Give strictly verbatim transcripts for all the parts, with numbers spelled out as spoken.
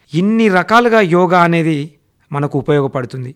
ఇన్ని రకాలుగా యోగా అనేది మనకు ఉపయోగపడుతుంది.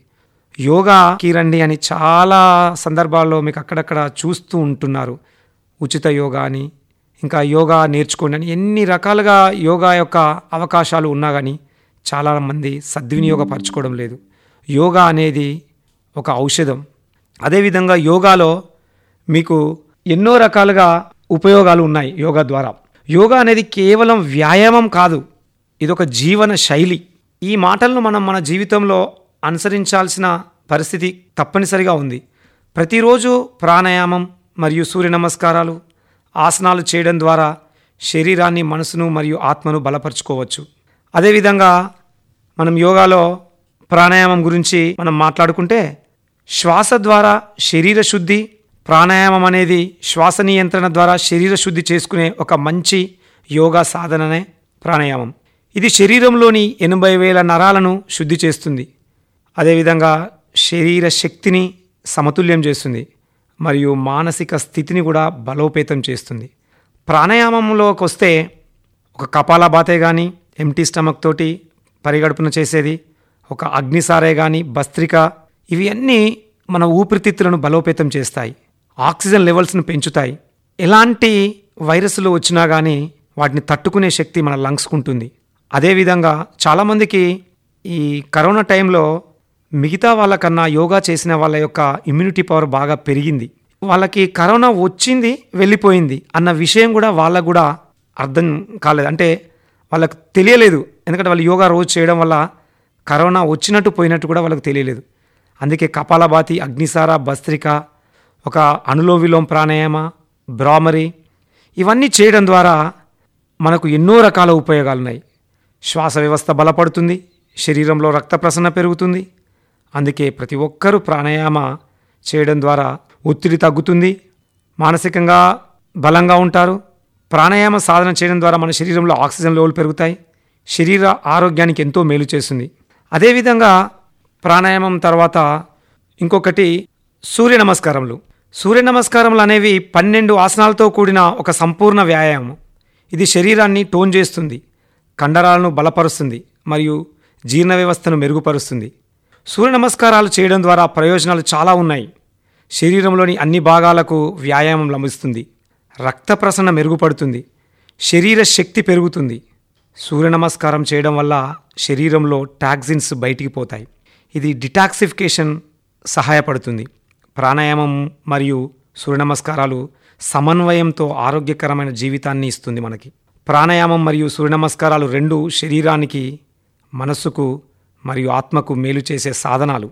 యోగాకి రండి అని చాలా సందర్భాల్లో మీకు అక్కడక్కడ చూస్తూ ఉంటున్నారు. ఉచిత యోగా అని, ఇంకా యోగా నేర్చుకోండి అని ఎన్ని రకాలుగా యోగా యొక్క అవకాశాలు ఉన్నా కానీ చాలామంది సద్వినియోగపరచుకోవడం లేదు. యోగా అనేది ఒక ఔషధం. అదేవిధంగా యోగాలో మీకు ఎన్నో రకాలుగా ఉపయోగాలు ఉన్నాయి. యోగా ద్వారా యోగా అనేది కేవలం వ్యాయామం కాదు, ఇదొక జీవన శైలి. ఈ మాటలను మనం మన జీవితంలో అనుసరించాల్సిన పరిస్థితి తప్పనిసరిగా ఉంది. ప్రతిరోజు ప్రాణాయామం మరియు సూర్య నమస్కారాలు, ఆసనాలు చేయడం ద్వారా శరీరాన్ని, మనసును మరియు ఆత్మను బలపరుచుకోవచ్చు. అదేవిధంగా మనం యోగాలో ప్రాణాయామం గురించి మనం మాట్లాడుకుంటే శ్వాస ద్వారా శరీర శుద్ధి, ప్రాణాయామం అనేది శ్వాస నియంత్రణ ద్వారా శరీర శుద్ధి చేసుకునే ఒక మంచి యోగా సాధననే ప్రాణాయామం. ఇది శరీరంలోని ఎనభై వేల నరాలను శుద్ధి చేస్తుంది. అదేవిధంగా శరీర శక్తిని సమతుల్యం చేస్తుంది మరియు మానసిక స్థితిని కూడా బలోపేతం చేస్తుంది. ప్రాణాయామంలోకి వస్తే ఒక కపాలభాతే కానీ, ఎంటీ స్టమక్ తోటి పరిగడుపున చేసేది, ఒక అగ్నిసారే కానీ, భస్త్రిక, ఇవి అన్నీ మన ఊపిరితిత్తులను బలోపేతం చేస్తాయి, ఆక్సిజన్ లెవెల్స్ను పెంచుతాయి. ఎలాంటి వైరస్లు వచ్చినా కానీ వాటిని తట్టుకునే శక్తి మన లంగ్స్కు ఉంటుంది. అదేవిధంగా చాలామందికి ఈ కరోనా టైంలో మిగతా వాళ్ళకన్నా యోగా చేసిన వాళ్ళ యొక్క ఇమ్యూనిటీ పవర్ బాగా పెరిగింది. వాళ్ళకి కరోనా వచ్చింది వెళ్ళిపోయింది అన్న విషయం కూడా వాళ్ళకు కూడా అర్థం కాలేదు. అంటే వాళ్ళకు తెలియలేదు, ఎందుకంటే వాళ్ళు యోగా రోజు చేయడం వల్ల కరోనా వచ్చినట్టు పోయినట్టు కూడా వాళ్ళకు తెలియలేదు. అందుకే కపాలభాతి, అగ్నిసార, భస్త్రిక, ఒక అనులోమ విలోమ ప్రాణాయామ, భ్రామరి, ఇవన్నీ చేయడం ద్వారా మనకు ఎన్నో రకాల ఉపయోగాలు ఉన్నాయి. శ్వాస వ్యవస్థ బలపడుతుంది, శరీరంలో రక్త ప్రసరణ పెరుగుతుంది. అందుకే ప్రతి ఒక్కరూ ప్రాణాయామ చేయడం ద్వారా ఒత్తిడి తగ్గుతుంది, మానసికంగా బలంగా ఉంటారు. ప్రాణాయామ సాధన చేయడం ద్వారా మన శరీరంలో ఆక్సిజన్ లెవెల్ పెరుగుతాయి, శరీర ఆరోగ్యానికి ఎంతో మేలు చేస్తుంది. అదేవిధంగా ప్రాణాయామం తర్వాత ఇంకొకటి సూర్య నమస్కారములు. సూర్య నమస్కారములు అనేవి పన్నెండు ఆసనాలతో కూడిన ఒక సంపూర్ణ వ్యాయామం. ఇది శరీరాన్ని టోన్ చేస్తుంది, కండరాలను బలపరుస్తుంది మరియు జీర్ణ వ్యవస్థను మెరుగుపరుస్తుంది. సూర్య నమస్కారాలు చేయడం ద్వారా ప్రయోజనాలు చాలా ఉన్నాయి. శరీరంలోని అన్ని భాగాలకు వ్యాయామం లభిస్తుంది, రక్త ప్రసరణ మెరుగుపడుతుంది, శరీర శక్తి పెరుగుతుంది. సూర్య నమస్కారం చేయడం వల్ల శరీరంలో టాక్సిన్స్ బయటికి పోతాయి. ఇది డిటాక్సిఫికేషన్ సహాయపడుతుంది. ప్రాణాయామం మరియు సూర్య నమస్కారాలు సమన్వయంతో ఆరోగ్యకరమైన జీవితాన్ని ఇస్తుంది మనకి. ప్రాణాయామం మరియు సూర్య నమస్కారాలు రెండు శరీరానికి, మనస్సుకు మరియు ఆత్మకు మేలు చేసే సాధనాలు.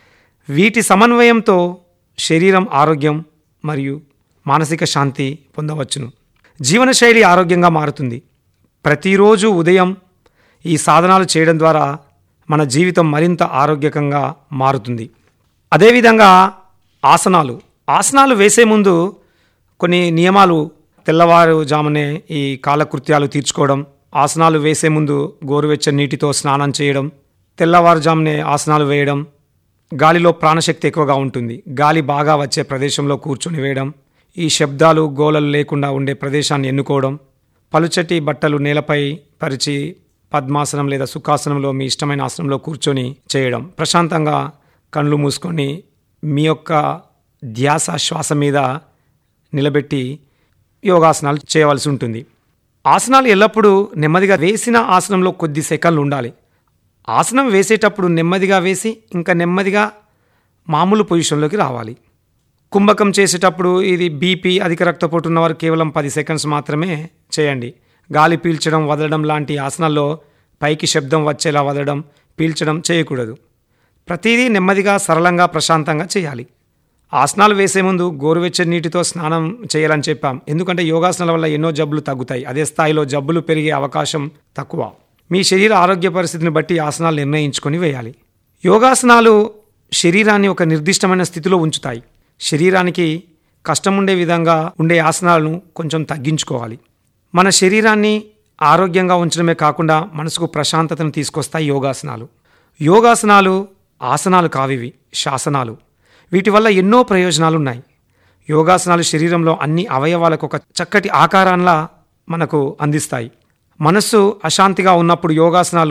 వీటి సమన్వయంతో శరీరం ఆరోగ్యం మరియు మానసిక శాంతి పొందవచ్చును. జీవనశైలి ఆరోగ్యంగా మారుతుంది. ప్రతిరోజు ఉదయం ఈ సాధనాలు చేయడం ద్వారా మన జీవితం మరింత ఆరోగ్యకంగా మారుతుంది. అదేవిధంగా ఆసనాలు ఆసనాలు వేసే ముందు కొన్ని నియమాలు. తెల్లవారుజామునే ఈ కాలకృత్యాలు తీర్చుకోవడం, ఆసనాలు వేసే ముందు గోరువెచ్చని నీటితో స్నానం చేయడం, తెల్లవారుజామునే ఆసనాలు వేయడం, గాలిలో ప్రాణశక్తి ఎక్కువగా ఉంటుంది, గాలి బాగా వచ్చే ప్రదేశంలో కూర్చొని వేయడం, ఈ శబ్దాలు గోలలు లేకుండా ఉండే ప్రదేశాన్ని ఎన్నుకోవడం, పలుచటి బట్టలు నేలపై పరిచి పద్మాసనం లేదా సుఖాసనంలో మీ ఇష్టమైన ఆసనంలో కూర్చొని చేయడం, ప్రశాంతంగా కళ్ళు మూసుకొని మీ యొక్క ధ్యాస శ్వాస మీద నిలబెట్టి యోగాసనాలు చేయవలసి ఉంటుంది. ఆసనాలు ఎల్లప్పుడూ నెమ్మదిగా వేసిన ఆసనంలో కొద్ది సెకన్లు ఉండాలి. ఆసనం వేసేటప్పుడు నెమ్మదిగా వేసి ఇంకా నెమ్మదిగా మామూలు పొజిషన్లోకి రావాలి. కుంభకం చేసేటప్పుడు ఇది బీపీ, అధిక రక్తపోటు ఉన్నవారు కేవలం పది సెకండ్స్ మాత్రమే చేయండి. గాలి పీల్చడం వదలడం లాంటి ఆసనాల్లో పైకి శబ్దం వచ్చేలా వదలడం, పీల్చడం చేయకూడదు. ప్రతిదీ నెమ్మదిగా, సరళంగా, ప్రశాంతంగా చేయాలి. ఆసనాలు వేసే ముందు గోరువెచ్చని నీటితో స్నానం చేయాలని చెప్పాం. ఎందుకంటే యోగాసనాల వల్ల ఎన్నో జబ్బులు తగ్గుతాయి. అదే స్థాయిలో జబ్బులు పెరిగే అవకాశం తక్కువ. మీ శరీర ఆరోగ్య పరిస్థితిని బట్టి ఆసనాలు నిర్ణయించుకొని వేయాలి. యోగాసనాలు శరీరాన్ని ఒక నిర్దిష్టమైన స్థితిలో ఉంచుతాయి. శరీరానికి కష్టం ఉండే విధంగా ఉండే ఆసనాలను కొంచెం తగ్గించుకోవాలి. మన శరీరాన్ని ఆరోగ్యంగా ఉంచడమే కాకుండా మనసుకు ప్రశాంతతను తీసుకొస్తాయి యోగాసనాలు. యోగాసనాలు ఆసనాలు కావివి, శాసనాలు. వీటి వల్ల ఎన్నో ప్రయోజనాలు ఉన్నాయి. యోగాసనాలు శరీరంలో అన్ని అవయవాలకు ఒక చక్కటి ఆకారంలా మనకు అందిస్తాయి. మనస్సు అశాంతిగా ఉన్నప్పుడు యోగాసనాలు